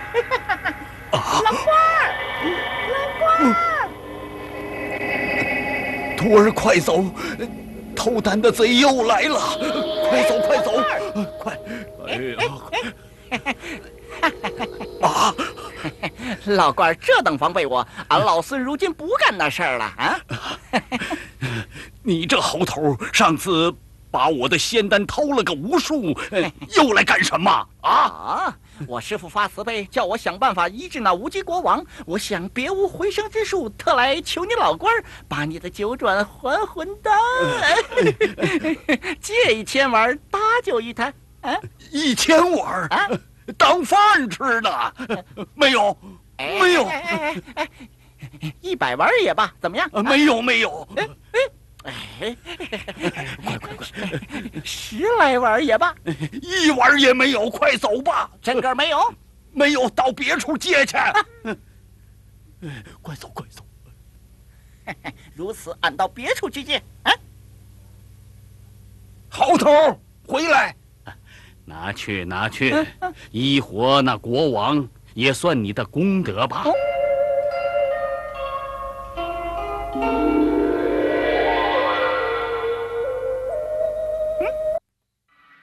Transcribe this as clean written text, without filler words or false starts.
老官儿，老官儿， 徒儿快走！偷丹的贼又来了！快走，快走，快！哎呀！啊！ 老官儿这等防备我，俺老孙如今不干那事儿了啊！ 你这猴头，上次把我的仙丹偷了个无数，又来干什么啊？ 我师父发慈悲，叫我想办法医治那无极国王。我想别无回生之术，特来求你老官儿把你的九转还魂丹借1000丸搭救一坛。 1000丸啊，当饭吃的？没有，没有。 100丸也罢，怎么样？ 没有，没有。快 ！10来丸也罢 ，1丸也没有，快走吧！ 真个没有， 没有，到别处借去。快走，快走！ 如此，俺到别处去借。 猴头，回来！ 拿去，拿去，医活那国王也算你的功德吧。